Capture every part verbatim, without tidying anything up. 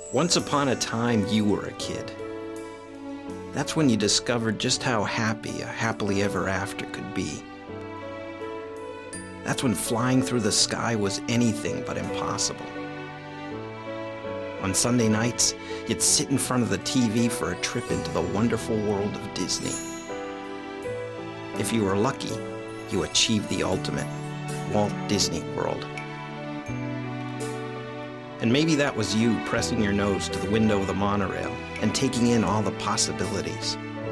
Once upon a time, you were a kid. That's when you discovered just how happy a happily ever after could be. That's when flying through the sky was anything but impossible. On Sunday nights, you'd sit in front of the T V for a trip into the wonderful world of Disney. If you were lucky, you achieved the ultimate, Walt Disney World. And maybe that was you pressing your nose to the window of the monorail and taking in all the possibilities.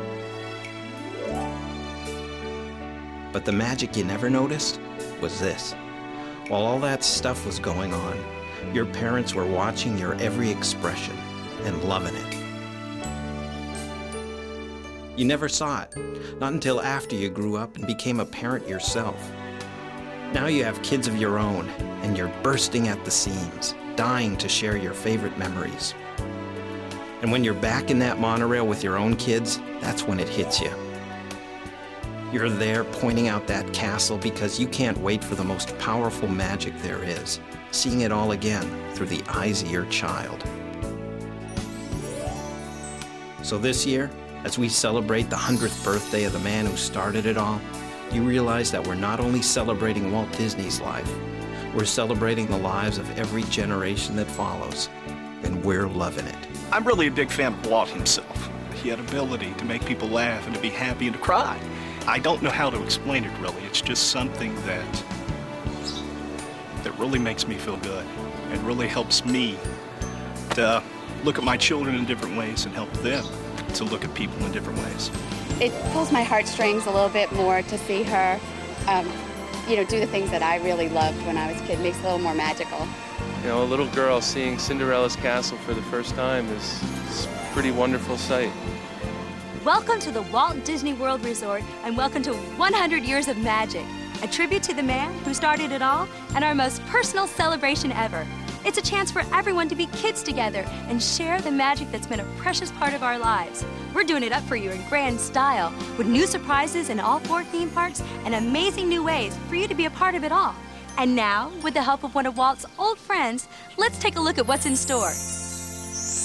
But the magic you never noticed was this. While all that stuff was going on, your parents were watching your every expression and loving it. You never saw it, not until after you grew up and became a parent yourself. Now you have kids of your own, and you're bursting at the seams, dying to share your favorite memories. And when you're back in that monorail with your own kids, that's when it hits you. You're there pointing out that castle because you can't wait for the most powerful magic there is, seeing it all again through the eyes of your child. So this year, as we celebrate the hundredth birthday of the man who started it all, you realize that we're not only celebrating Walt Disney's life, we're celebrating the lives of every generation that follows, and we're loving it. I'm really a big fan of Walt himself. He had ability to make people laugh and to be happy and to cry. I don't know how to explain it really. It's just something that that really makes me feel good and really helps me to look at my children in different ways and help them to look at people in different ways. It pulls my heartstrings a little bit more to see her, um, you know, do the things that I really loved when I was a kid. It makes it a little more magical. You know, a little girl seeing Cinderella's castle for the first time is, is a pretty wonderful sight. Welcome to the Walt Disney World Resort, and welcome to one hundred years of magic, a tribute to the man who started it all and our most personal celebration ever. It's a chance for everyone to be kids together and share the magic that's been a precious part of our lives. We're doing it up for you in grand style, with new surprises in all four theme parks and amazing new ways for you to be a part of it all. And now, with the help of one of Walt's old friends, let's take a look at what's in store.